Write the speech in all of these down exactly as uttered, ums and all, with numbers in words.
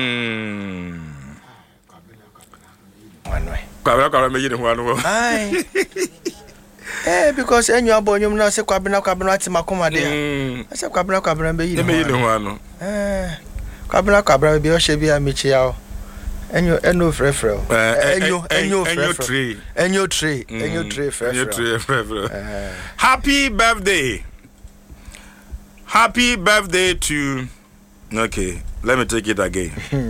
Mm. One way. Kwabena kwabena meji ne ho anu. Aye. Eh, because enyo abonyum na se kwabena kwabena atima koma de. Mm. I say kwabena kwabena meji ne. Meji ne ho anu. Eh. Kwabena kwabena bi o hye bi amichi ya. Enyo eno frefre. Enyo enyo frefre. Enyo tree. Enyo tree frefre. Enyo tree frefre. Happy birthday. Happy birthday to Okay, let me take it again.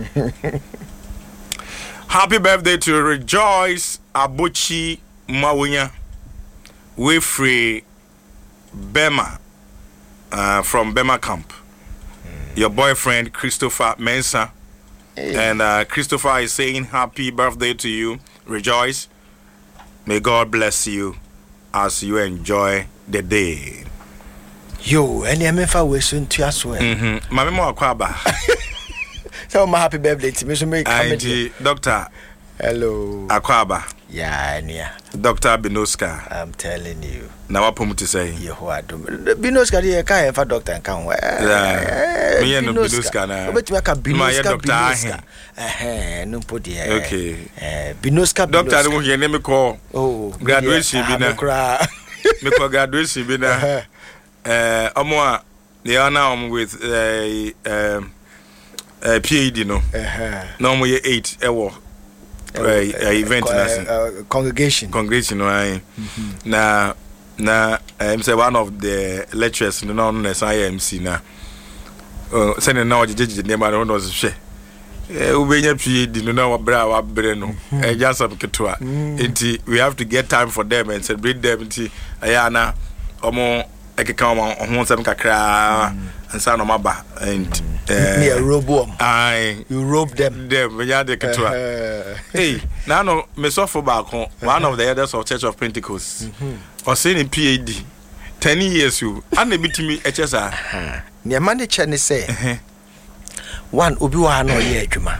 Happy birthday to Rejoice Abuchi Mawunya. We free Bema uh, from Bema Camp. Mm. Your boyfriend Christopher Mensah. Hey. And uh, Christopher is saying happy birthday to you. Rejoice. May God bless you as you enjoy the day. Yo, any amefa we soon to as well. Mhm. Mama mo akwaba. So my happy birthday to me so make comedy. Doctor. Hello. Akwaba. Yeah, yeah. Doctor Binoska. I'm telling you. Na wapom to say. Yehoadum. Binoska dey kai for doctor kan we. Yeah. Me no Binoska na. Obetumi aka Binoska. Binoska. Eh, no podi eh. Okay. Eh, Binoska. Doctor no here name call. Oh, graduation bi na. Me call graduation bi na. Uh, Omo they are now with a uh, um, uh, P H D no. Uh-huh. No more eight ewo. Uh, uh, event uh, uh, congregation. Congregation no I. Mm-hmm. Na na I'm um, say one of the lecturers no no na say M C na. Uh send na ojejeje dem na no hwe. Eh ubenya P H D no na wabra wabre no. Eh just some ketwa. Enti we have to get time for them and celebrate them enti ayana omo I come on some kakra and son of maba and near robo. I you rope them them when you take Hey, now no me suffer back home. One of the elders of Church of Pentecost or saying in P H D ten years you and they beat me H S R. Near Monday Chenny say one Obi wa no ye adwuma.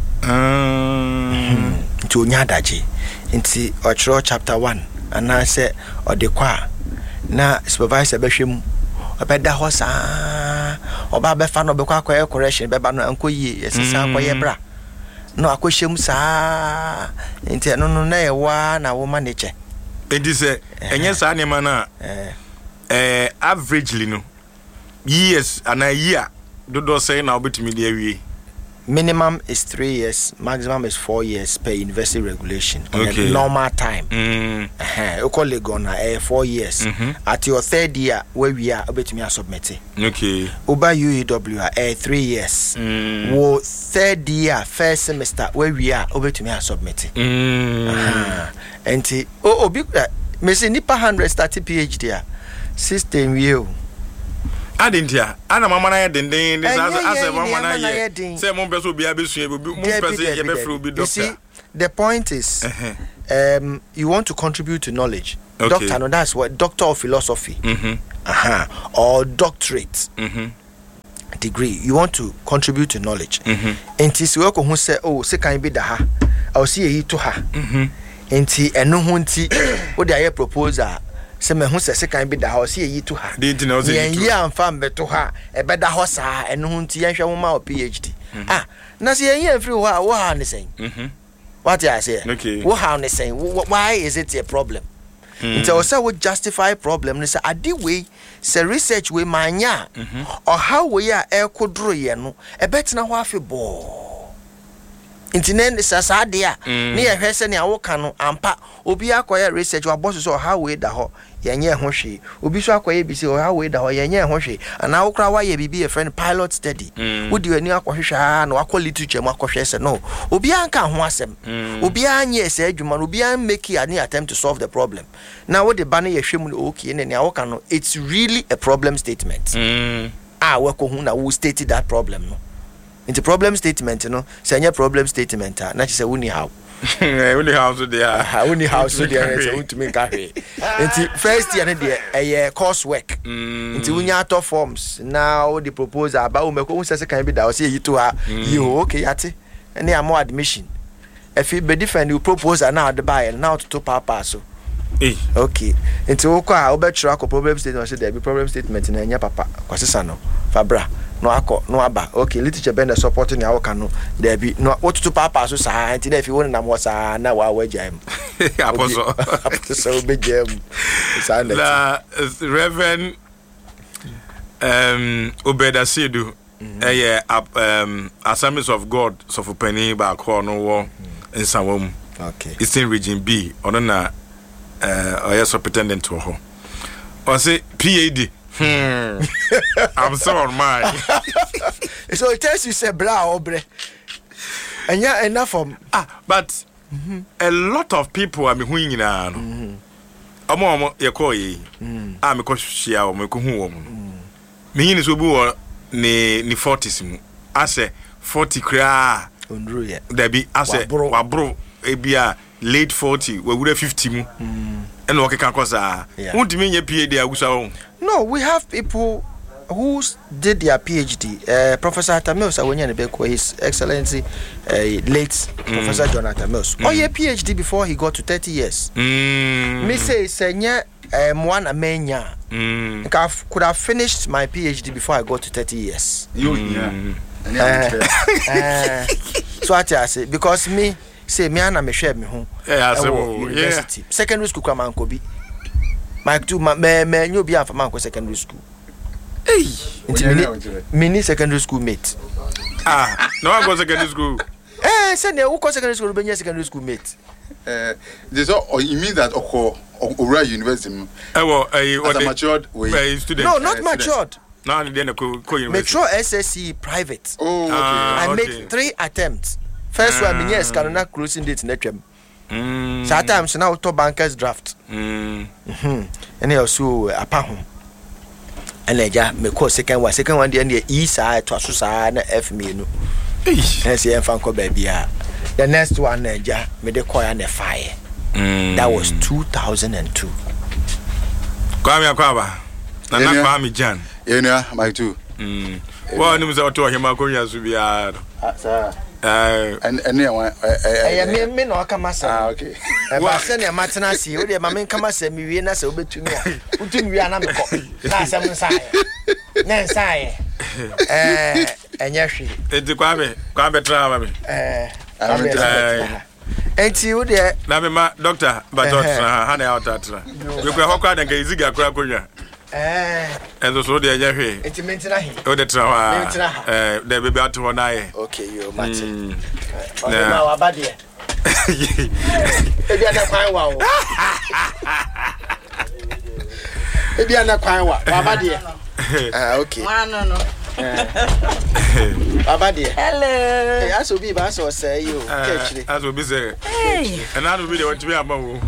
Um to nyadaji inti Ochro chapter one and I say or the kwa na supervisor be hwem obeda ho saa oba be fa no be kwa kwa correction be ba no ankoyi yesesa akoye bra no akohwem saa enti no no na ye wa na wo manage enti se enye saa ne ma na eh eh averagely no years and a year do do say na obetimi de awie. Minimum is three years, maximum is four years per university regulation. On Okay. a normal time. Mm. Uh-huh. You call it gonna uh, four years. Mm-hmm. At your third year, where we are, about me submit. Okay. Uba U E W are uh, three years. Mm. Wo third year, first semester, where we are, about me submit. Mm. Uh-huh. And oh, oh, big. Me say nipa hundred starting PhD. System view. Adentia ana mama na ye denden this as as mama na ye say mo beso bia besu e mo pese ye be free be doctor. You see, the point is uh-huh. um you want to contribute to knowledge. Okay. Doctor, no, that's what doctor of philosophy. Mm-hmm. Uh-huh. Or doctorate. Mm-hmm. Degree. You want to contribute to knowledge. Mm-hmm. And this work who say oh say can be da ha I will see ye to her. Mhm. Enti eno ho nti wo dey aye proposal se me hu se se kan bi da ho se yi to ha dey ntina o se yi to ye amfam be to ha e be da ho saa eno ho nti ye hwe mo ma o PhD. Ah na se ye free wo ha wo ha ne sen. Mhm. What I say? Okay. Wo ha ne sen? Why is it a problem? Nti o say we justify problem ne say ade we say research we manya or how we are e kodro ye no e betina ho afebo. Intinen sasa dia ne ye hwese ne awoka no ampa obi akoye research wa boss so how we da ho yenye ho hwe obi so akoye bi se how we da ho yenye ho hwe ana wokra wa ye bibi a friend pilot study wodi ani akohwehwa na wakọ literature mu akohwe se no obi anka ho asem obi anye se adwuma no obi an make any attempt to solve the problem now what the banner ye hwe mu okay ne ne awoka no it's really a problem statement mm. ah we ko hu na we state that problem no into problem statement no say any problem statement na say woni how woni how so there woni how so there say want to make carry into first year na there eh course work into wunya auto forms now the proposal about we ko say can be that say you to ha you okay yate any more admission if you be different you proposal now the buy now to papa so eh okay into wo ko a wo be try ko problem statement say there be problem statement na nya papa kwasesa no fabra no akọ no aba okay literature bend supporting ya woka no there be no what to papa so sa anti na if you want na mo sa na wa wa jam aposo aposo be jam sa na Reverend um Obeda Sedu eh um Assemblies of God so for penny back ho no wo nsawam okay Eastern Region B ono na uh oya superintendent to ho o say P A D. Hmm. I'm so on mine. So it tells you say blah obre. And yeah, enough of ah, but mm-hmm. a lot of people are me who nyina no. Omo omo ye call ye. Ah me ko hia o me ko hu o mo. Me yin so bi wo ni ni forties mu. Ase forty kra. Ondru ye. There be ase wabro e bia late forty, we wura fifty mu. Mm. And what can cause a won't mean your P H D agusa. No, we have people who did their PhD. Uh, Professor Atamils Awenya Nebeko, His Excellency uh, late mm. Professor Jonathan Mills. Mm. Oh, yeah, PhD before he got to thirty years. Mm. Me say Senya Mwana Menya. Mm. Could have finished my PhD before I got to thirty years. You mm. yeah. uh, uh, so I say because me say me ana me hwe me ho yeah say university yeah. Secondary school kwa manko bi Mike two me me nyo bi afa manko secondary school eh hey. Mini secondary school mate ah no I go secondary school eh say ne wo secondary school be secondary school mate eh this all you mean that oko Owura University eh well eh what matured way student no not uh, matured no no then ko ko university Metro S S C private oh okay ah, I okay. made three attempts. First one, me yes, can not closing date in the mm. Sometimes now to bankers draft. Mm. Mm-hmm. And also a pound. And I just me call second one, second one, the east side to Susana F me no. And say Fanco baby. The next one, I just made the choir and the fire. Mm. That was two thousand and two. Kwame Akwaba. Nana Kwame Jan. Yeah, my two. Mm. Well, I'm going to him. I'm going to be a sir. Uh, and and yeah, I am me no come say. Ah, okay. Ba say na matena si, o de ma men come say me wie na say obetumi a. Utumi wi ana me ko. Na asem nsae. Na nsae. Eh, enya hwe. Enti kwa me, kwa be tra ma me. Eh, eh. Enti o de na me ma doctor batot na ha na outatra. We kwa hokwa da ngai ziga kura konwa. Eh. Enzo so de enya hwe. Enti mentina he. O de tra ha. Eh, de be be ato na ye. Okay, you Martin. Na wa ba de. Ebi ana kwan wa o. Ebi ana kwan wa. Wa ba de. Ah, okay. Ma no no. Baba dear. Hello. Hey, aso bi ba so say you. Kechire. Aso bi say. Hey. And I do be the want to be amawo.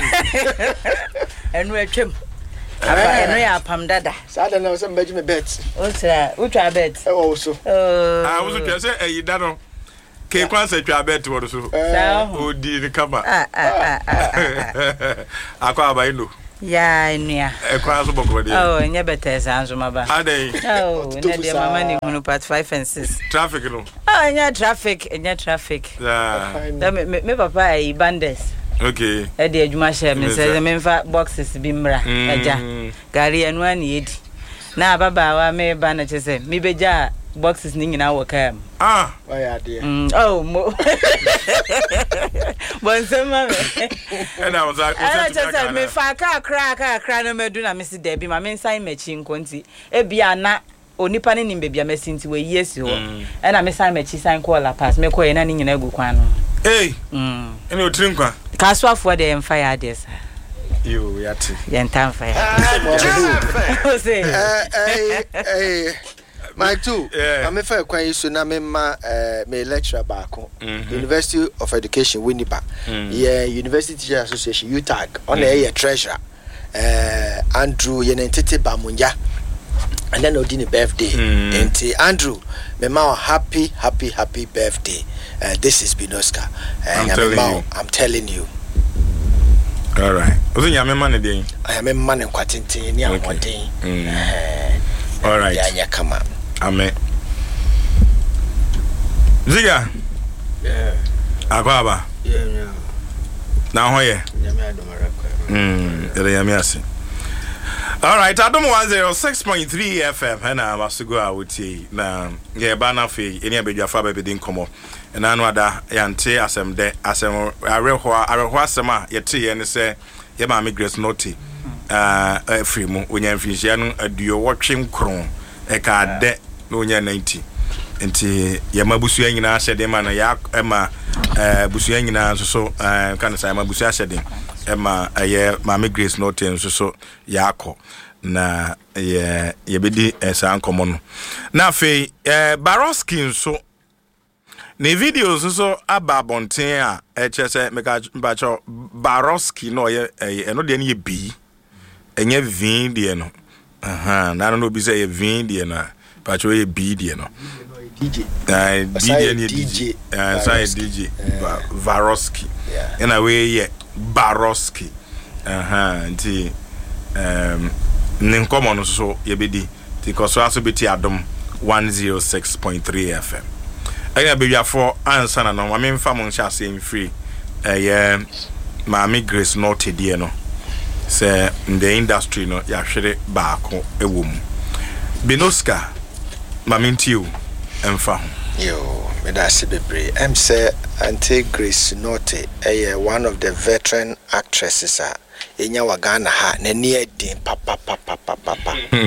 Enu atwem. Aba enu ya pam dada. Sada na so mbaji me bet. O tra, o tra bet. E wo so. Oh. Ah, wo so twa say eyi da no. Ke kwa say twa bet wo so. O di ni kama. Ah ah ah. Akwa abai no. Ya enua. E kwa so bokro dey. Oh, nya better sanzo maba. Adai. Oh, na dey mama ni hunu part five and six. Traffic no. Ah, nya traffic, nya traffic. Yeah. Da me me papa ai bandes. Okay. E dey adwuma share me say me mfa boxes bi mra. Eja. Gari enua na yedi. Na baba wa me ba na chese. Me beja boxes ni nyina wo kam. Ah. Why are there? Mm, oh, mo. Bonsema me. And I was like, I just said me fa ka kra ka kra no medu na me si de bi ma me nsan machi nkonti. E bia na onipa ne nim bebia mesi nti we yesi ho. E na me san machi san call la pass me koye na ni nyina gu kwan no. Hey. Mm. Ene otrim kwa. Kaswafo de emfa ya de sa. Yo, yati. Yentam fa ya. O say. Eh eh eh My two, yeah. I'm a fair quite so na me ma me lecturer back mm-hmm. University of Education Winnipeg. Mm. Yeah, University Teacher Association U T A G on mm-hmm. a treasurer. Uh, Andrew Yenentete Bamunja. And then Odini birthday. Mm. And Andrew, me ma happy, happy, happy birthday. Uh, this is Binoska. Uh, I'm, telling ma, you. I'm telling you. All right. What's your man day? I am a man in Quatintin, near one day. All right. Yeah, yeah, come on. Amen. Ziga. Yeah. Akwaba. Yeah, yeah. Now, where? Yeah, me I don't Hmm. Ele yami ase. All right, I don't want zero six point three F M. And I must go out with you. Now, yeah, banner fee, any of your father didn't come up. And I know that Yante as I'm there, as I'm I read what I read what some yet tea and say, yeah, my migrants naughty. Uh, free when you're fishing a duo watching crown, a card debt, no, you're ninety. Nti ya mabusu nyina ahyede ma na ya ema eh busu nyina so eh kan say mabusu ahyede ema eh Mama Grace Norton so so ya akọ na ye ye bedi esa ankomo no na fe eh Baroski so na videos so ababonten a e chese meka mbacho Baroski no ye eno de ne ye bi enye vin de no aha na no bi say ye vin de na pacho ye bi de no D J. Uh, D J and D J. Uh, sorry, D J. Uh, Baroski. Yeah. In a way, yeah. Baroski. Uh huh. Nti um, ninkomo no so yebedi. Because so aso beti adom one oh six point three F M. Aya be for answer na no. Mame mfa mo ncha say free. Eh yeah. Mama Grace Norton die no. Say in the industry no ya hwere baako ewo mu. Benoska Mame ntiu emfa yo me da se bebre em say Auntie Grace Norton eh one of the veteran actresses a enya wa Ghana ha na ni edin pa pa pa pa pa pa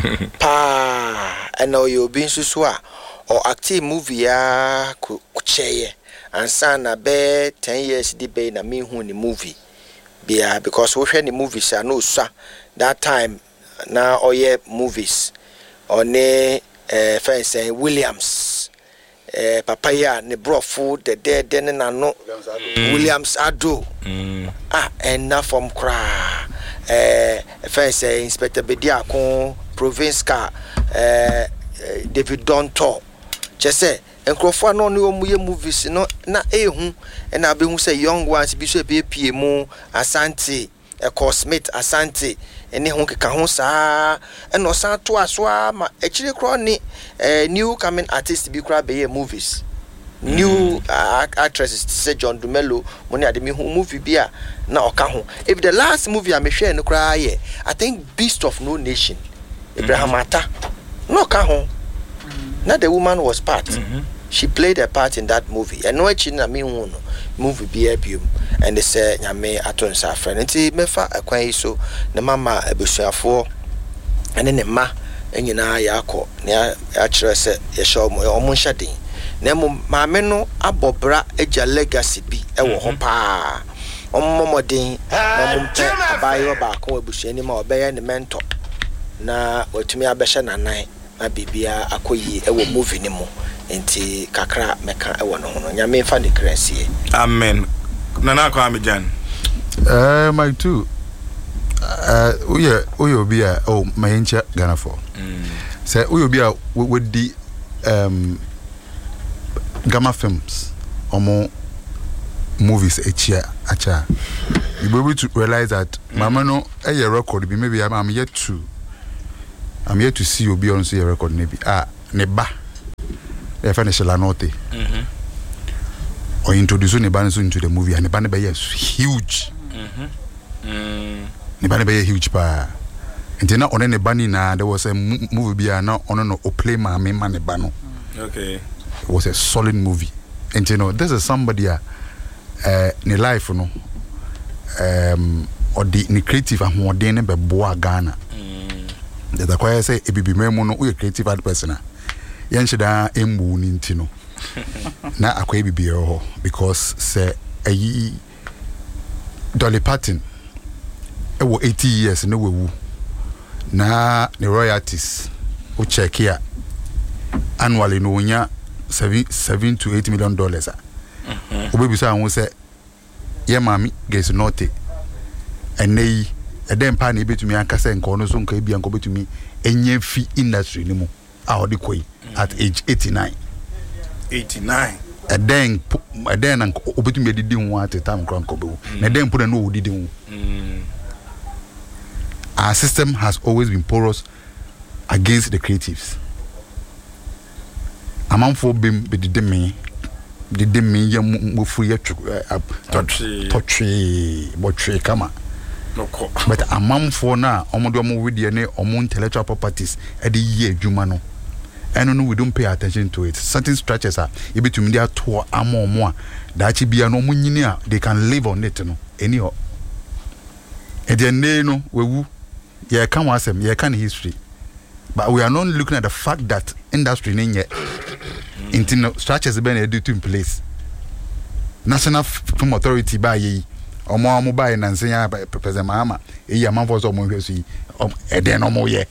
pa and now you been so a or active movie ya ku cheye ansa na be ten years di be na me hu ni movie bia because we hwe ni movies a no sa that time na oye movies one eh fence Williams eh papaya ne brofo de de de ne nano Williams Ado mm. ah ena from kra eh fence Inspector Bediakon province car eh David Donto chese enkrofo no ne omuye movies no na ehu na be hu say young ones bi so be pie mu Asante e Cosmate Asante ene ho keka ho saa eno san to asoa ma echire kro ni eh, new coming artist bi kra be movies mm. new uh, actresses say John Dumelo money ade me ho movie bi a na oka ho if the last movie I me hwe no kra ye I think Beast of No Nation Abraham mm-hmm. Ata no oka ho mm-hmm. na the woman was part mm-hmm. she played a part in that movie and no echi na me hu no movie bi abium and they say nyame aton sa friend nti mefa akwan yi so na mama abesuafo ene ne ma enyina ya akọ na ya kire se ye show mo omo nhadin na mo maame no abobra eja legacy bi e wo ho pa omo modin na mo mpe abayo ba akọ abusuani ma obeye ne mentor na otumi abehye nanan na bibia akoyi e wo movie ni mo enti kakra meka e wo no ho nyame fa de kransie amen nana kwa Amijan uh my two uh uye uye obi a oh my encha Ghana for mm. say uye obi a we di um Gamma Films omo movies echia acha you be able to realize that mm. mama no e your record be maybe I'm, I'm yet to I'm yet to see obi on see your record maybe ah ne ba e fa ne Shela Norte mhm or introduce Nebanso into the movie and Nebane Bay is huge. Mm-hmm. Mm. Nebane Bay huge pa. And then on Nebani na there was a movie be now on no play ma me man Nebano. Okay. It was a solid movie. And you know, this is somebody uh in life, you know, um or the ni creative and more than be boa Ghana. Mm. That's why I say e be memo no we creative person. Yan shida embu ni ntino. Na akwa bibi ho because say ayi Dolly Parton e wo eighty years no wewu na the royalties o check here annually no nya seven to eight million dollars o bebi say won say ye mami Grace Norton enei e dem pa na betumi ankasa nko no so nka bia nko betumi enye fi industry ni mu a odi koi at age eighty-nine eighty-nine and then and then obetumi didi ho at time kran ko be na then put no didi ho our system has always been porous against the creatives amanfo bem be didi me didi me ye mofu ye totwe totwe botwe kama no ko but amamfo na omodo omo we ne omo intellectual properties e de ye adwuma no eno no we don't pay attention to it. Certain structures are able to media to amo omo a da chi bia no omo nyini a they can live on it no any ho e de ne no wewu ye kan wasem ye kan history, but we are not looking at the fact that industry nenye into structures been able to in place. National Film Authority by ye omo omo by na nsenya president Mahama e ya manfo so omo hwesu e den omo ye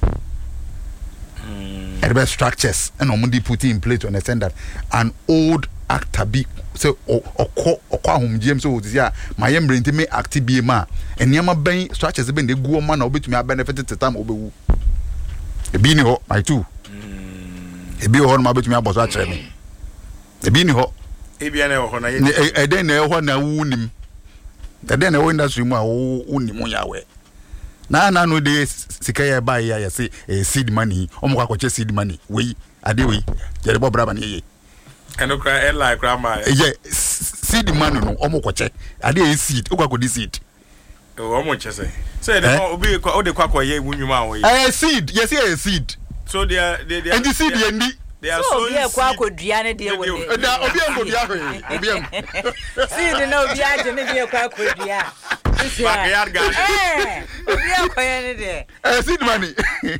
mm. Best structures and omo di put in place to understand that an old actor be so okọ okọ ahom James so odi ya my embrace me act bi ma eniama ben structures be dey go ma na obetumi a benefit tetam obewu e bi ni ho my two mm. E bi ho na obetumi aboso a kire me e bi ni ho e bi na ho na ye e den na ho na wunim e den na wo industry mu a wo unim yawe na na no dey sika ya buy ya ya say seed money omo kwa kwache seed money we ade we jere bo braba na ye eno kra e like grandma ye seed money no omo kwache ade e seed okwa kodi seed o omo che say say the obi o de kwa kwa ye wunwuma awon ye eh seed yes ye seed so they they and the seed ye ndi they are so ye kwa kodua ne de woni da obi en kodua he obi en seed na obi aje ne de kwa kodua backyard garden eh obi akoye ne de eh seed money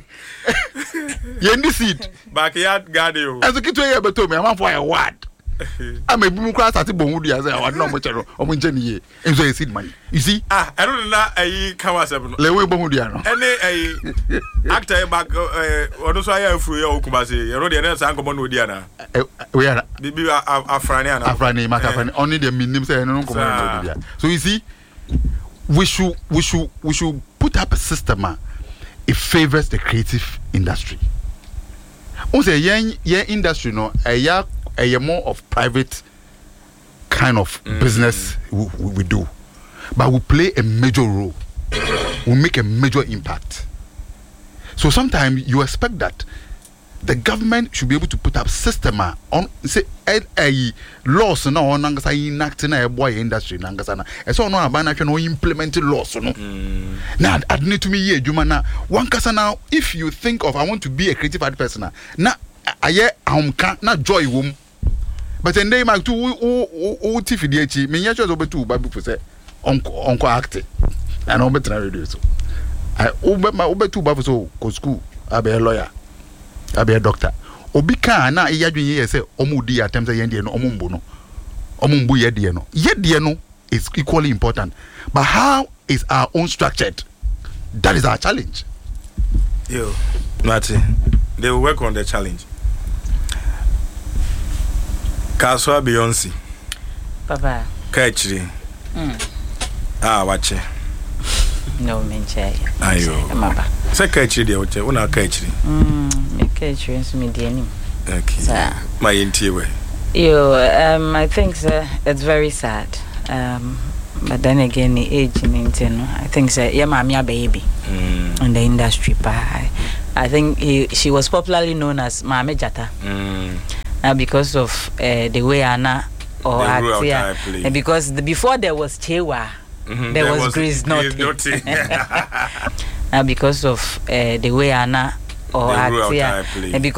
ye ndi seed backyard garden o aso kitwe ye beto me amafo aye word am ebimu kra start bonwu dia say awad no mo chero omo nche ni ye enso ye seed money you see ah I don't know ayi kawasep no le we bonwu dia no ene ayi actor back eh odo so aye afuru ye okumase ye ro de na san komo no dia na we are bibi afrani ana afrani makafani only the minim say no komo no dia. So you see we should we should we should put up a system uh, it favors the creative industry. On say yen yen industry no a ya a more of private kind of mm. business we, we, we do, but we play a major role. We make a major impact. So sometimes you expect that the government should be able to put up system uh, on say a, a laws no on nangasa enact na e boy industry nangasa na e so no abana hwe no implement laws no mm. Now I need to me ye adwuma na one kasa now if you think of I want to be a creative art person na aye ahomka na joy wom but then they make to o o tifidi echi me nya choose obetu ba bi say onko onko act and obetra radio so I obetu ba so ko school abe lawyer abe a doctor obi kan na iyadwen ye say omudi attempt say yende no omumbu no omumbu ye de no ye de no is equally important, but how is our own structured? That is our challenge. Yo Mati, they will work on the challenge. Kaswa Beyonce papa kachiri mm ah wache no menche ayo mama se kachiri de wache una kachiri mm me kachiri so me de anim okay so, my intiwe yo um I think so, it's very sad um but then again the age in I think so yeah mama ya baby mm. in the industry pa I, I think he, she was popularly known as Mama Jata mm. Uh, because of uh, the way Anna or act, yeah. And because the, before there was Chewa, mm-hmm. there, there was, was Grace Naughty. uh, because of uh, the way Anna or act, yeah. And because